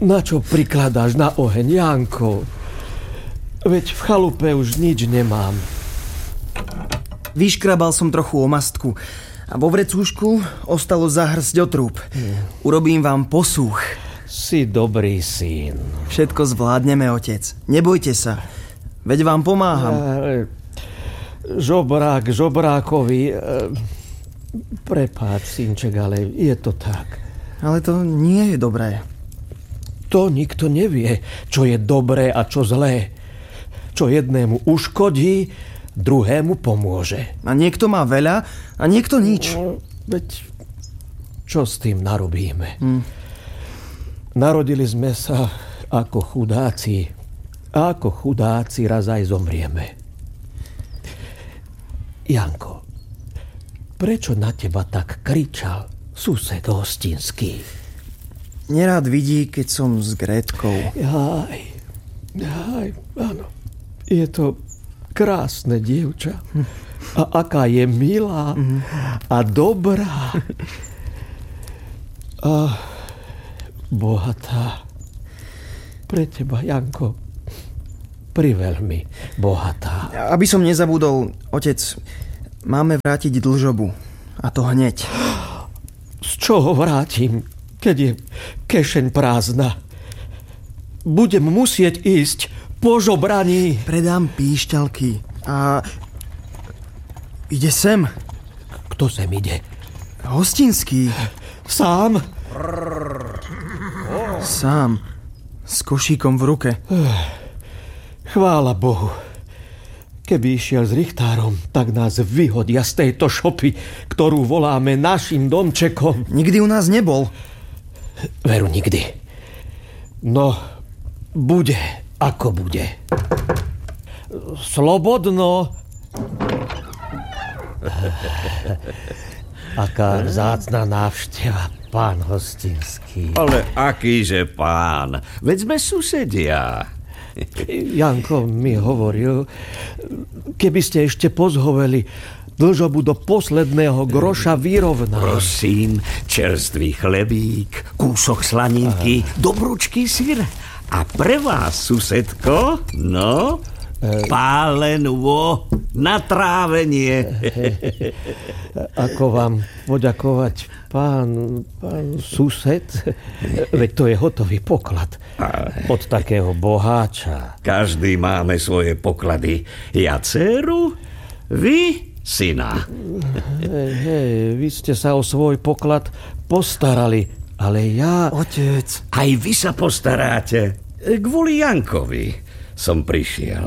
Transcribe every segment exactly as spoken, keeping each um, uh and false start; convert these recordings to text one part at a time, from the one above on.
Na čo prikladáš na oheň, Janko? Veď v chalupe už nič nemám. Vyškrabal som trochu omastku a vo vrecúšku ostalo zahrsť otrúb. Urobím vám posúch. Si dobrý syn. Všetko zvládneme, otec. Nebojte sa. Veď vám pomáham. Žobrák žobrákovi. Prepáč, synček, ale je to tak. Ale to nie je dobré. To nikto nevie, čo je dobré a čo zlé. Čo jednému uškodí, druhému pomôže. A niekto má veľa a niekto nič. No, veď čo s tým narobíme? Hm. Narodili sme sa ako chudáci. A ako chudáci raz aj zomrieme. Janko, prečo na teba tak kričal sused hostinský? Nerád vidí, keď som s Grétkou. Jaj, jaj, áno. Je to krásne dievča. A aká je milá a dobrá. A bohatá. Pre teba, Janko, priveľmi bohatá. Aby som nezabudol, otec, máme vrátiť dlžobu. A to hneď. Z čoho vrátim, keď je kešeň prázdna? Budem musieť ísť po žobraní. Predám píšťalky a ide sem. Kto sem ide? Hostinský. Sám? Sám. S košíkom v ruke. Chvála Bohu. Keby išiel s richtárom, tak nás vyhodia z tejto šopy, ktorú voláme našim domčekom. Nikdy u nás nebol. Veru, nikdy. No, bude, ako bude. Slobodno. Aká vzácna návšteva, pán hostinský. Ale akýže pán? Veď sme susedia. Janko mi hovoril, keby ste ešte pozhoveli, dlžobu do posledného groša vyrovná. Prosím, čerstvý chlebík, kúsok slaninky, dobrúčký syr. A pre vás, susedko, no, pálenvo na trávenie. Ako vám poďakovať, pán, pán sused? Veď to je hotový poklad od takého boháča. Každý máme svoje poklady. Ja dceru, vy syna. Hej, hej, vy ste sa o svoj poklad postarali, ale ja... Otec. Aj vy sa postaráte. Kvôli Jankovi som prišiel.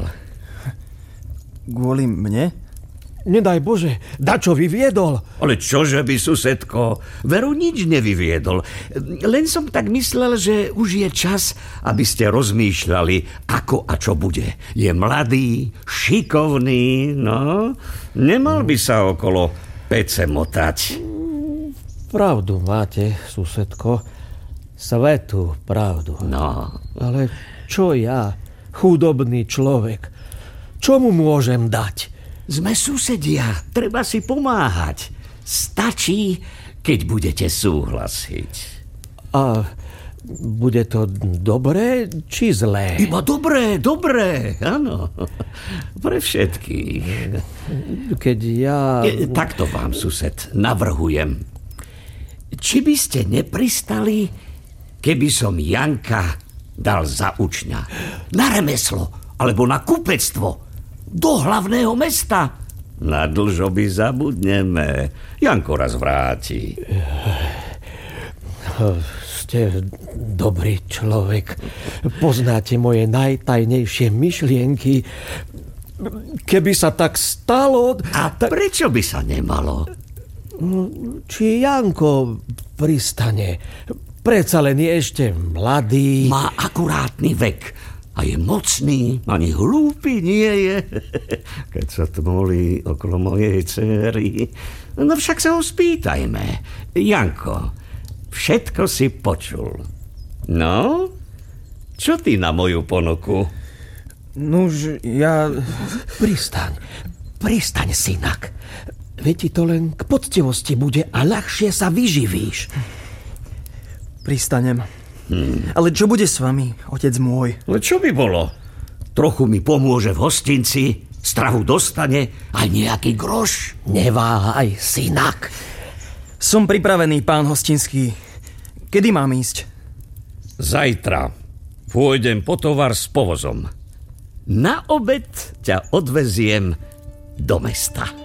Kvôli mne? Nedaj Bože, dačo vyviedol. Ale čože by, susedko? Veru nič nevyviedol. Len som tak myslel, že už je čas, aby ste rozmýšľali, ako a čo bude. Je mladý, šikovný, no. Nemal by sa okolo pece motať. Pravdu máte, susedko. Svetú pravdu. No. Ale čo ja, chudobný človek, čo mu môžem dať? Sme susedia, treba si pomáhať. Stačí, keď budete súhlasiť. A bude to dobré, či zlé? Iba dobré, dobré, áno. Pre všetkých. Keď ja... E, takto vám, sused, navrhujem. Či by ste nepristali, keby som Janka dal za učňa? Na remeslo, alebo na kupectvo. Do hlavného mesta. Na dlžoby zabudneme. Janko raz vráti. Ste dobrý človek. Poznáte moje najtajnejšie myšlienky. Keby sa tak stalo... A tak... prečo by sa nemalo? Či Janko pristane? Predsa len je ešte mladý. Má akurátny vek. A je mocný, ani hlúpy nie je. Keď sa tmolí okolo mojej dcery. No však sa ho spýtajme. Janko, všetko si počul. No? Čo ty na moju ponuku? Nuž, ja... Pristaň, pristaň, synak. Veď ti to len k poctivosti bude a ľahšie sa vyživíš. Pristanem. Hmm. Ale čo bude s vami, otec môj? Ale čo by bolo? Trochu mi pomôže v hostinci, stravu dostane, aj nejaký groš. Neváhaj, synak. Som pripravený, pán hostinský. Kedy mám ísť? Zajtra pôjdem po tovar s povozom. Na obed ťa odveziem do mesta.